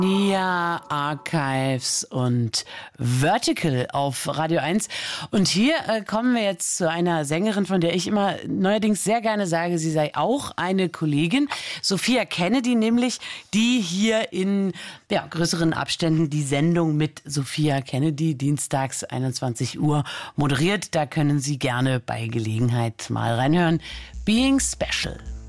Ja, Archives und Vertical auf Radio 1. Und hier kommen wir jetzt zu einer Sängerin, von der ich immer neuerdings sehr gerne sage, sie sei auch eine Kollegin. Sophia Kennedy nämlich, die hier in größeren Abständen die Sendung mit Sophia Kennedy dienstags 21 Uhr moderiert. Da können Sie gerne bei Gelegenheit mal reinhören. Being Special.